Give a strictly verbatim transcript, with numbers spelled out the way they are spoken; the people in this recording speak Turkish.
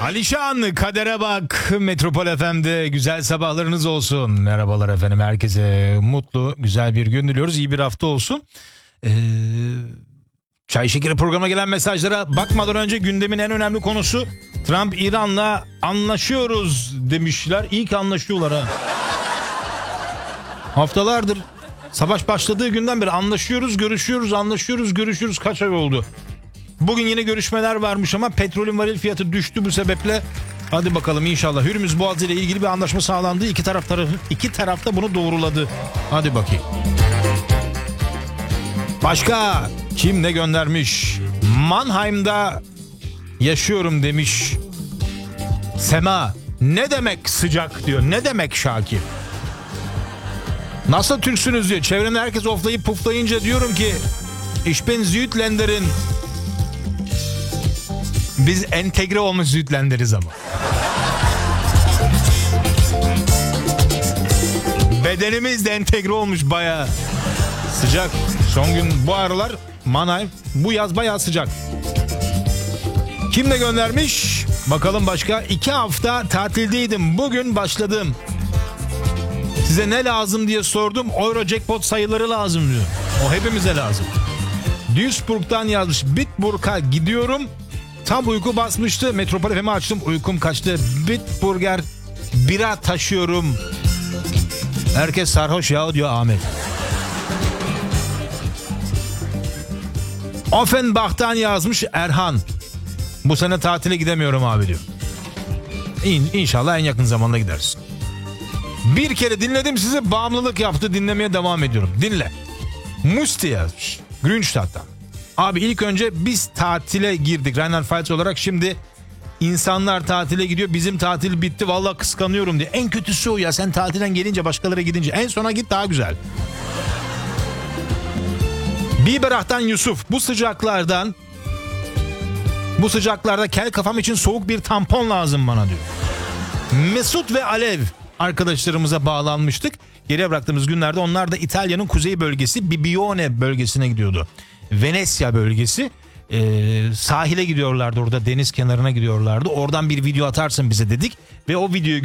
Alişan, kadere bak. Metropol F M'de güzel sabahlarınız olsun. Merhabalar efendim, herkese mutlu, güzel bir gün diliyoruz. İyi bir hafta olsun. Ee, Çay Şekeri programına gelen mesajlara bakmadan önce gündemin en önemli konusu Trump İran'la anlaşıyoruz demişler. İyi ki anlaşıyorlar ha. Haftalardır savaş başladığı günden beri anlaşıyoruz, görüşüyoruz, anlaşıyoruz, görüşüyoruz. Kaç ay oldu? Bugün yine görüşmeler varmış ama petrolün varil fiyatı düştü bu sebeple. Hadi bakalım inşallah Hürmüz Boğazı ile ilgili bir anlaşma sağlandı. İki taraf tarafı, iki taraf da bunu doğruladı. Hadi bakayım. Başka kim ne göndermiş? Mannheim'da yaşıyorum demiş. Sema, ne demek sıcak diyor. Ne demek Şakir? Nasıl Türksünüz diyor. Çevremde herkes oflayıp puflayınca diyorum ki Ich bin Südländerin. Biz entegre olmuş Südländeriz ama. Bedenimiz de entegre olmuş bayağı. Sıcak. Son gün bu aralar Mannheim bu yaz bayağı sıcak. Kim de göndermiş? Bakalım başka. İki hafta tatildeydim. Bugün başladım. Size ne lazım diye sordum. Euro jackpot sayıları lazım diyor. O hepimize lazım. Duisburg'dan yazmış. Bitburg'a gidiyorum. Tam uyku basmıştı. Metropol F M'i açtım. Uykum kaçtı. Bitburger bira taşıyorum. Herkes sarhoş ya diyor Ahmet. Offenbach'tan yazmış Erhan. Bu sene tatile gidemiyorum abi diyor. İn, İnşallah en yakın zamanda gideriz. Bir kere dinledim sizi, bağımlılık yaptı, dinlemeye devam ediyorum. Dinle. Musti yazmış Grünstadt'tan. Abi ilk önce biz tatile girdik Rheinland-Pfalz olarak, şimdi insanlar tatile gidiyor, bizim tatil bitti, vallahi kıskanıyorum diye. En kötüsü o ya, sen tatilden gelince başkaları gidince en sona git, daha güzel. Biberach'tan Yusuf, bu sıcaklardan bu sıcaklarda kel kafam için soğuk bir tampon lazım bana diyor. Mesut ve Alev arkadaşlarımıza bağlanmıştık. Geriye bıraktığımız günlerde onlar da İtalya'nın kuzey bölgesi Bibione bölgesine gidiyordu. Venezia bölgesi. Ee, sahile gidiyorlardı, orada deniz kenarına gidiyorlardı. Oradan bir video atarsın bize dedik ve o videoyu